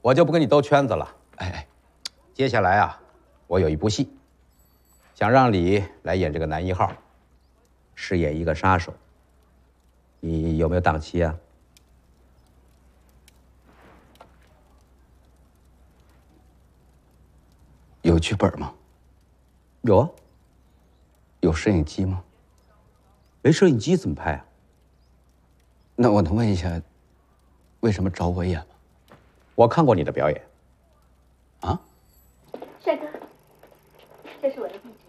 我就不跟你兜圈子了。 哎， 接下来啊，我有一部戏，想让李来演这个男一号，饰演一个杀手。你有没有档期啊？ 有剧本吗？ 有啊。 有摄影机吗？ 没摄影机怎么拍啊？ 那我能问一下，为什么找我演吗？ 我看过你的表演。 啊？ 帅哥，这是我的地址。